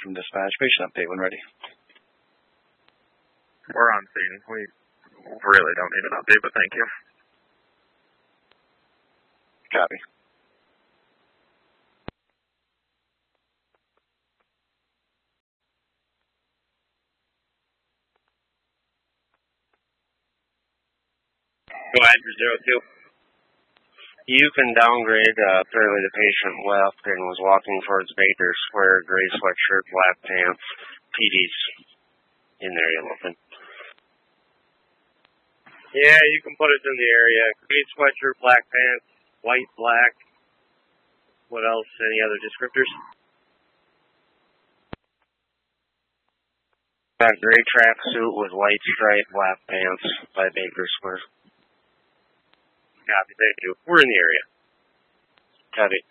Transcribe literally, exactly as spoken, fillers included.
from dispatch. Patient update when ready. We're on scene. We really don't need an update, but thank you. Copy. Go ahead for zero two. You can downgrade uh, clearly the patient left and was walking towards Baker Square, gray sweatshirt, black pants, P D's in there, you're looking. Yeah, you can put it in the area. Gray sweatshirt, black pants, white, black. What else? Any other descriptors? Got gray tracksuit with white stripe, black pants by Baker Square. Copy, thank you. We're in the area. Copy.